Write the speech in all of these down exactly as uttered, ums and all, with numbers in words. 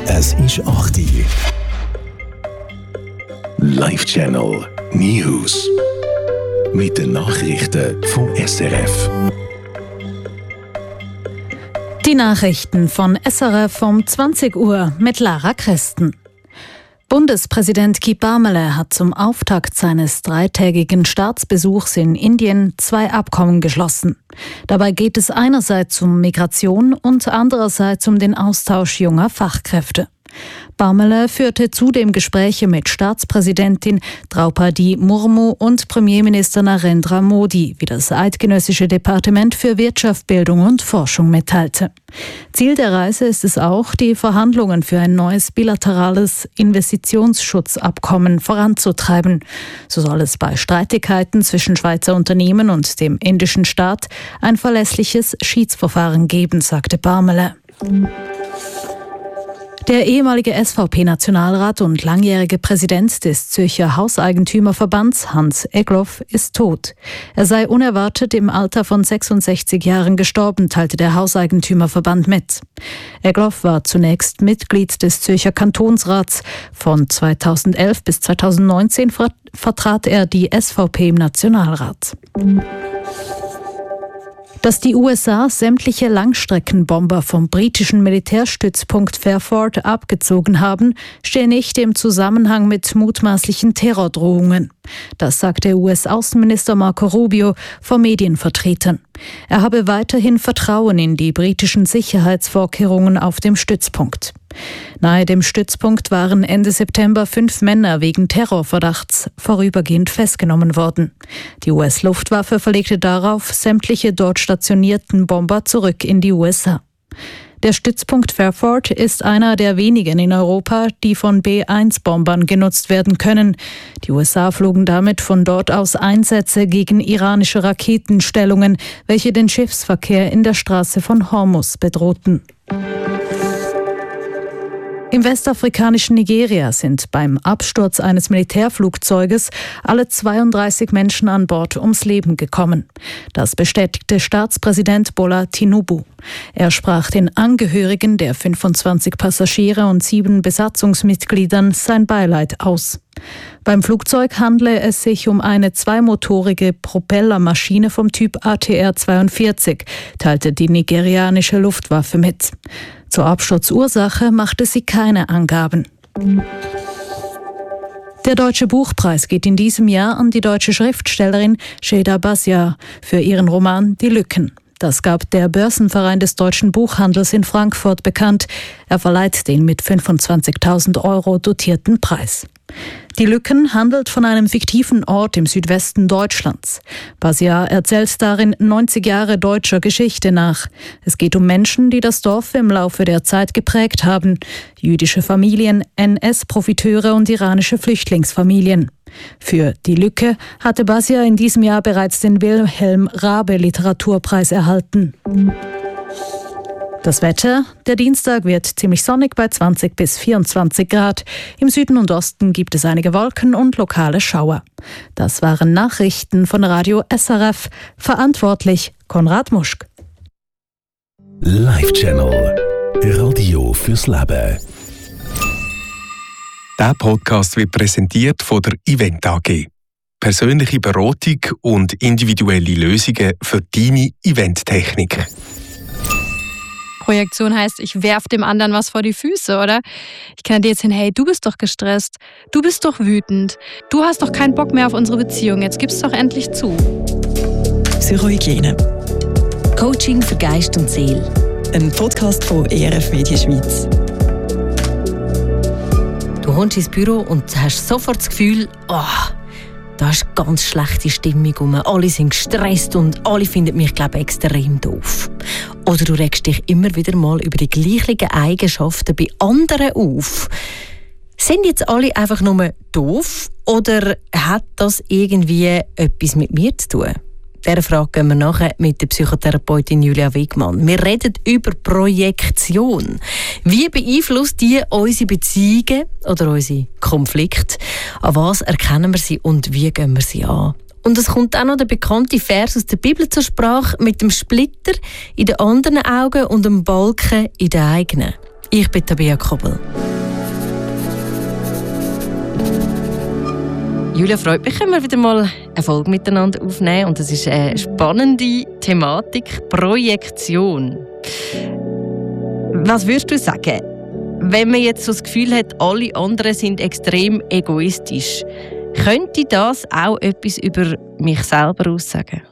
Es ist acht Uhr. Live Channel News. Mit den Nachrichten vom S R F. Die Nachrichten von S R F um zwanzig Uhr mit Lara Christen. Bundespräsident Guy Parmelin hat zum Auftakt seines dreitägigen Staatsbesuchs in Indien zwei Abkommen geschlossen. Dabei geht es einerseits um Migration und andererseits um den Austausch junger Fachkräfte. Parmelin führte zudem Gespräche mit Staatspräsidentin Draupadi Murmu und Premierminister Narendra Modi, wie das Eidgenössische Departement für Wirtschaft, Bildung und Forschung mitteilte. Ziel der Reise ist es auch, die Verhandlungen für ein neues bilaterales Investitionsschutzabkommen voranzutreiben. So soll es bei Streitigkeiten zwischen Schweizer Unternehmen und dem indischen Staat ein verlässliches Schiedsverfahren geben, sagte Parmelin. Der ehemalige S V P-Nationalrat und langjährige Präsident des Zürcher Hauseigentümerverbands Hans Egloff ist tot. Er sei unerwartet im Alter von sechsundsechzig Jahren gestorben, teilte der Hauseigentümerverband mit. Egloff war zunächst Mitglied des Zürcher Kantonsrats. Von zweitausendelf bis zweitausendneunzehn vertrat er die S V P im Nationalrat. Dass die U S A sämtliche Langstreckenbomber vom britischen Militärstützpunkt Fairford abgezogen haben, stehe nicht im Zusammenhang mit mutmaßlichen Terrordrohungen. Das sagte U S-Außenminister Marco Rubio vor Medienvertretern. Er habe weiterhin Vertrauen in die britischen Sicherheitsvorkehrungen auf dem Stützpunkt. Nahe dem Stützpunkt waren Ende September fünf Männer wegen Terrorverdachts vorübergehend festgenommen worden. Die U S-Luftwaffe verlegte darauf sämtliche dort stationierten Bomber zurück in die U S A. Der Stützpunkt Fairford ist einer der wenigen in Europa, die von B eins Bombern genutzt werden können. Die U S A flogen damit von dort aus Einsätze gegen iranische Raketenstellungen, welche den Schiffsverkehr in der Straße von Hormuz bedrohten. Im westafrikanischen Nigeria sind beim Absturz eines Militärflugzeuges alle zweiunddreißig Menschen an Bord ums Leben gekommen. Das bestätigte Staatspräsident Bola Tinubu. Er sprach den Angehörigen der fünfundzwanzig Passagiere und sieben Besatzungsmitgliedern sein Beileid aus. Beim Flugzeug handle es sich um eine zweimotorige Propellermaschine vom Typ A T R zweiundvierzig, teilte die nigerianische Luftwaffe mit. Zur Absturzursache machte sie keine Angaben. Der Deutsche Buchpreis geht in diesem Jahr an die deutsche Schriftstellerin Şeyda Basiar für ihren Roman Die Lücken. Das gab der Börsenverein des deutschen Buchhandels in Frankfurt bekannt. Er verleiht den mit fünfundzwanzigtausend Euro dotierten Preis. Die Lücken handelt von einem fiktiven Ort im Südwesten Deutschlands. Basiar erzählt darin neunzig Jahre deutscher Geschichte nach. Es geht um Menschen, die das Dorf im Laufe der Zeit geprägt haben. Jüdische Familien, N S-Profiteure und iranische Flüchtlingsfamilien. Für Die Lücke hatte Basiar in diesem Jahr bereits den Wilhelm Raabe Literaturpreis erhalten. Das Wetter: Der Dienstag wird ziemlich sonnig bei zwanzig bis vierundzwanzig Grad. Im Süden und Osten gibt es einige Wolken und lokale Schauer. Das waren Nachrichten von Radio S R F. Verantwortlich Konrad Muschk. Live Channel Radio fürs Leben. Der Podcast wird präsentiert von der Event A G. Persönliche Beratung und individuelle Lösungen für deine Eventtechnik. Projektion heißt, ich werfe dem anderen was vor die Füße, oder? Ich kann dir jetzt hin, hey, du bist doch gestresst, du bist doch wütend, du hast doch keinen Bock mehr auf unsere Beziehung, jetzt gib's doch endlich zu. Psychohygiene. Coaching für Geist und Seele. Ein Podcast von E R F Media Schweiz. Du kommst ins Büro und hast sofort das Gefühl, oh, da ist ganz schlechte Stimmung rum. Alle sind gestresst und alle finden mich, glaube ich, extrem doof. Oder du regst dich immer wieder mal über die gleichen Eigenschaften bei anderen auf. Sind jetzt alle einfach nur doof oder hat das irgendwie etwas mit mir zu tun? Dieser Frage gehen wir nachher mit der Psychotherapeutin Julia Wigmann. Wir reden über Projektion. Wie beeinflusst die unsere Beziehungen oder unsere Konflikte? An was erkennen wir sie und wie gehen wir sie an? Und es kommt auch noch der bekannte Vers aus der Bibel zur Sprache mit dem Splitter in den anderen Augen und dem Balken in den eigenen. Ich bin Tabea Kobel. Julia, freut mich, können wir wieder mal eine Folge miteinander aufnehmen. Und das ist eine spannende Thematik, Projektion. Was würdest du sagen, wenn man jetzt so das Gefühl hat, alle anderen sind extrem egoistisch, könnte das auch etwas über mich selber aussagen?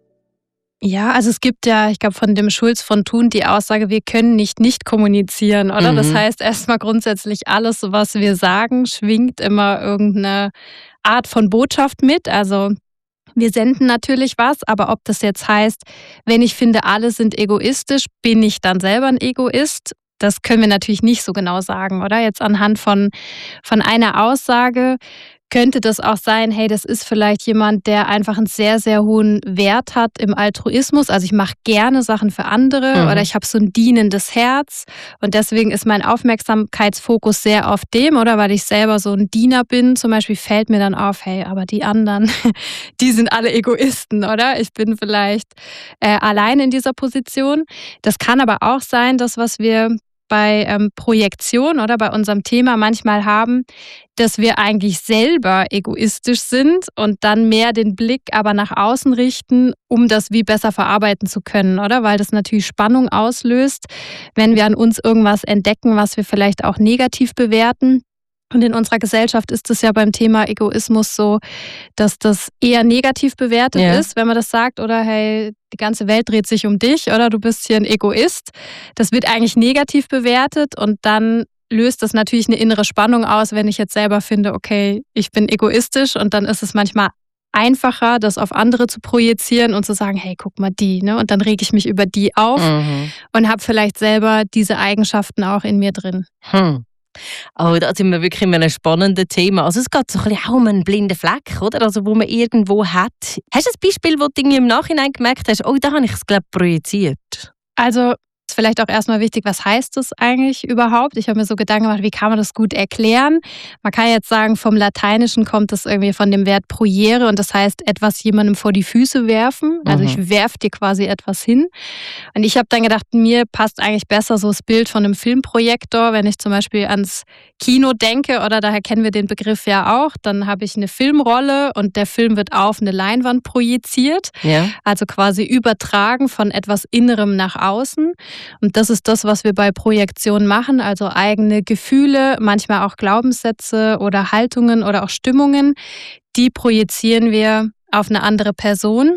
Ja, also es gibt ja, ich glaube, von dem Schulz von Thun die Aussage, wir können nicht nicht kommunizieren, oder? Mhm. Das heißt erstmal grundsätzlich alles, was wir sagen, schwingt immer irgendeine Art von Botschaft mit. Also wir senden natürlich was, aber ob das jetzt heißt, wenn ich finde, alle sind egoistisch, bin ich dann selber ein Egoist? Das können wir natürlich nicht so genau sagen, oder? Jetzt anhand von, von einer Aussage könnte das auch sein, hey, das ist vielleicht jemand, der einfach einen sehr, sehr hohen Wert hat im Altruismus. Also ich mache gerne Sachen für andere mhm. oder ich habe so ein dienendes Herz und deswegen ist mein Aufmerksamkeitsfokus sehr auf dem, oder weil ich selber so ein Diener bin. Zum Beispiel fällt mir dann auf, hey, aber die anderen, die sind alle Egoisten, oder? Ich bin vielleicht äh, allein in dieser Position. Das kann aber auch sein, dass was wir bei ähm, Projektion oder bei unserem Thema manchmal haben, dass wir eigentlich selber egoistisch sind und dann mehr den Blick aber nach außen richten, um das wie besser verarbeiten zu können, oder? Weil das natürlich Spannung auslöst, wenn wir an uns irgendwas entdecken, was wir vielleicht auch negativ bewerten. Und in unserer Gesellschaft ist es ja beim Thema Egoismus so, dass das eher negativ bewertet ja. ist, wenn man das sagt, oder hey, die ganze Welt dreht sich um dich, oder du bist hier ein Egoist. Das wird eigentlich negativ bewertet und dann löst das natürlich eine innere Spannung aus, wenn ich jetzt selber finde, okay, ich bin egoistisch, und dann ist es manchmal einfacher, das auf andere zu projizieren und zu sagen, hey, guck mal die, ne? Und dann rege ich mich über die auf mhm. und habe vielleicht selber diese Eigenschaften auch in mir drin. Hm. Oh, da sind wir wirklich in einem spannenden Thema. Also es geht so ein bisschen auch um einen blinden Fleck, oder? Also wo man irgendwo hat. Hast du ein Beispiel, wo du im Nachhinein gemerkt hast, oh, da habe ich es, glaube ich, projiziert? Also ist vielleicht auch erstmal wichtig, was heißt das eigentlich überhaupt? Ich habe mir so Gedanken gemacht, wie kann man das gut erklären? Man kann jetzt sagen, vom Lateinischen kommt das irgendwie von dem Wert projiere, und das heißt, etwas jemandem vor die Füße werfen. Also mhm. ich werfe dir quasi etwas hin. Und ich habe dann gedacht, mir passt eigentlich besser so das Bild von einem Filmprojektor, wenn ich zum Beispiel ans Kino denke, oder daher kennen wir den Begriff ja auch, dann habe ich eine Filmrolle und der Film wird auf eine Leinwand projiziert, ja. also quasi übertragen von etwas Innerem nach außen. Und das ist das, was wir bei Projektion machen, also eigene Gefühle, manchmal auch Glaubenssätze oder Haltungen oder auch Stimmungen, die projizieren wir auf eine andere Person.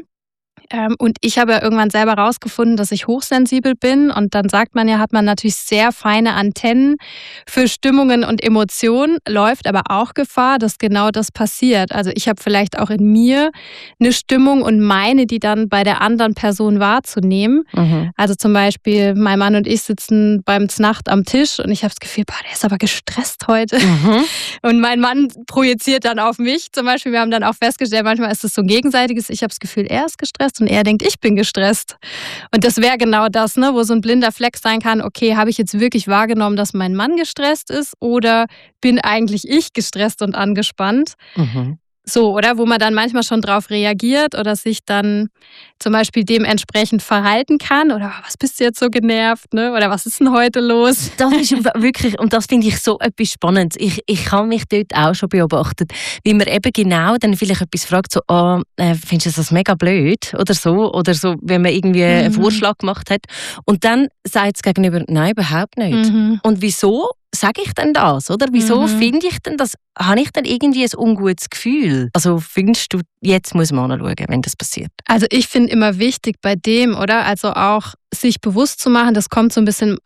Und ich habe ja irgendwann selber rausgefunden, dass ich hochsensibel bin, und dann sagt man ja, hat man natürlich sehr feine Antennen für Stimmungen und Emotionen, läuft aber auch Gefahr, dass genau das passiert. Also ich habe vielleicht auch in mir eine Stimmung und meine die dann bei der anderen Person wahrzunehmen. Mhm. Also zum Beispiel, mein Mann und ich sitzen beim Znacht am Tisch und ich habe das Gefühl, boah, der ist aber gestresst heute. Mhm. Und mein Mann projiziert dann auf mich. Zum Beispiel, wir haben dann auch festgestellt, manchmal ist es so ein gegenseitiges, ich habe das Gefühl, er ist gestresst und er denkt, ich bin gestresst. Und das wäre genau das, ne, wo so ein blinder Fleck sein kann, okay, habe ich jetzt wirklich wahrgenommen, dass mein Mann gestresst ist, oder bin eigentlich ich gestresst und angespannt? Mhm. So, oder? Wo man dann manchmal schon drauf reagiert oder sich dann zum Beispiel dementsprechend verhalten kann. Oder was bist du jetzt so genervt? Ne? Oder was ist denn heute los? Das ist wirklich, und das finde ich so etwas Spannendes. Ich, ich habe mich dort auch schon beobachtet, wie man eben genau dann vielleicht etwas fragt, so, oh, äh, findest du das mega blöd? Oder so. Oder so, wenn man irgendwie mhm. einen Vorschlag gemacht hat. Und dann sagt es gegenüber, nein, überhaupt nicht. Mhm. Und wieso sage ich denn das? Oder wieso mhm. finde ich denn das? Habe ich dann irgendwie ein ungutes Gefühl? Also findest du, jetzt muss man anschauen, wenn das passiert? Also ich finde immer wichtig bei dem, oder? Also auch sich bewusst zu machen, das kommt so ein bisschen